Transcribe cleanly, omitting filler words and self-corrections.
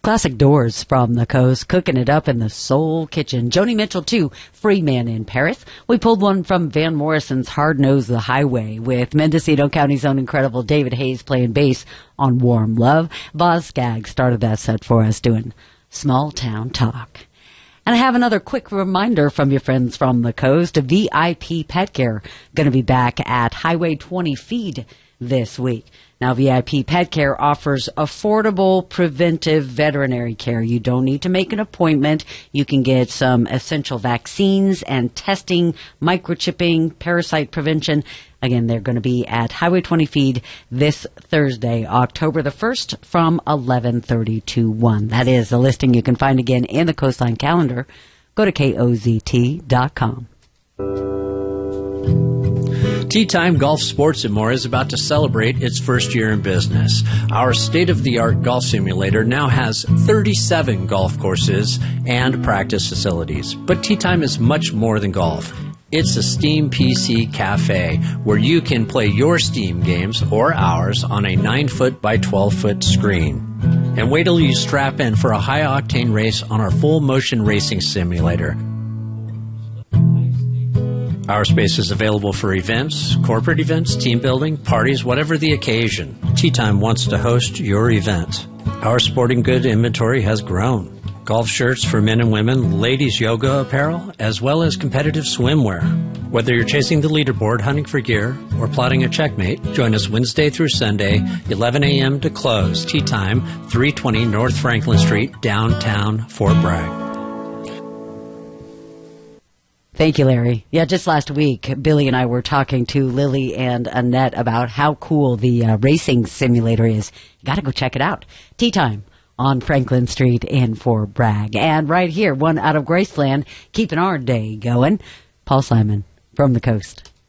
Classic Doors from the coast, cooking it up in the Soul Kitchen. Joni Mitchell, too, Free Man in Paris. We pulled one from Van Morrison's Hard Nose the Highway, with Mendocino County's own incredible David Hayes playing bass on Warm Love. Boz Scaggs started that set for us doing Small Town Talk. And I have another quick reminder from your friends from the coast. VIP Pet Care going to be back at Highway 20 Feed this week. Now, VIP Pet Care offers affordable preventive veterinary care. You don't need to make an appointment. You can get some essential vaccines and testing, microchipping, parasite prevention. Again, they're going to be at Highway 20 Feed this Thursday, October the 1st from 11:30 to 1. That is a listing you can find again in the Coastline calendar. Go to KOZT.com. Tea Time Golf Sports and More is about to celebrate its first year in business. Our state-of-the-art golf simulator now has 37 golf courses and practice facilities. But Tea Time is much more than golf. It's a Steam PC cafe where you can play your Steam games or ours on a 9-foot by 12-foot screen. And wait till you strap in for a high-octane race on our full-motion racing simulator. Our space is available for events, corporate events, team building, parties, whatever the occasion. Tea Time wants to host your event. Our sporting good inventory has grown. Golf shirts for men and women, ladies yoga apparel, as well as competitive swimwear. Whether you're chasing the leaderboard, hunting for gear, or plotting a checkmate, join us Wednesday through Sunday, 11 a.m. to close. Tea Time, 320 North Franklin Street, downtown Fort Bragg. Thank you, Larry. Yeah, just last week, Billy and I were talking to Lily and Annette about how cool the racing simulator is. You got to go check it out. Tea Time on Franklin Street in Fort Bragg. And right here, one out of Graceland, keeping our day going, Paul Simon from the coast.